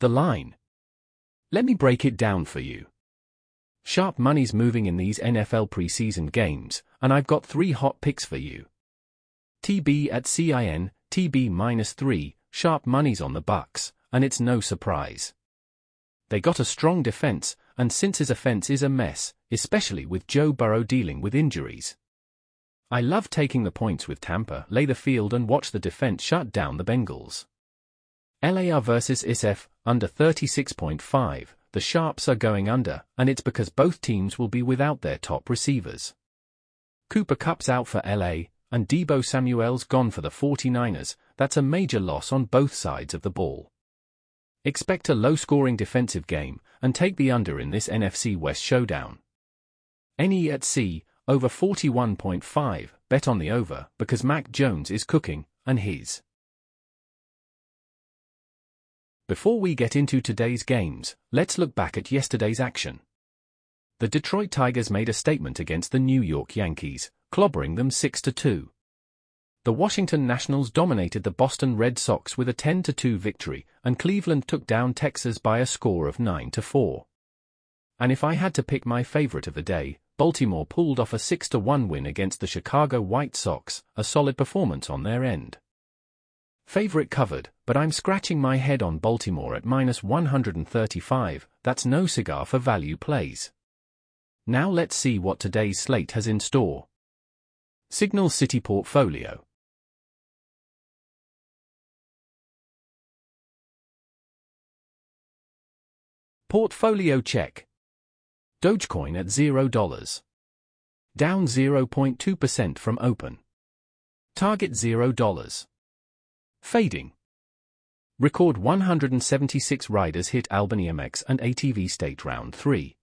The line. Let me break it down for you. Sharp money's moving in these NFL preseason games, and I've got 3 hot picks for you. TB at CIN, TB -3, sharp money's on the Bucs, and it's no surprise. They got a strong defense, and since his offense is a mess, especially with Joe Burrow dealing with injuries. I love taking the points with Tampa, lay the field and watch the defense shut down the Bengals. LAR versus SF, under 36.5, the Sharps are going under, and it's because both teams will be without their top receivers. Cooper Kupp's out for LA, and Deebo Samuel's gone for the 49ers. That's a major loss on both sides of the ball. Expect a low-scoring defensive game, and take the under in this NFC West showdown. NE at C, over 41.5, bet on the over, because Mac Jones is cooking, and his. Before we get into today's games, let's look back at yesterday's action. The Detroit Tigers made a statement against the New York Yankees, clobbering them 6-2. The Washington Nationals dominated the Boston Red Sox with a 10-2 victory, and Cleveland took down Texas by a score of 9-4. And if I had to pick my favorite of the day, Baltimore pulled off a 6-1 win against the Chicago White Sox, a solid performance on their end. Favorite covered, but I'm scratching my head on Baltimore at -135, that's no cigar for value plays. Now let's see what today's slate has in store. Signal City Portfolio. Portfolio check. Dogecoin at $0. Down 0.2% from open. Target $0. Fading. Record 176 riders hit Albany MX and ATV State Round 3.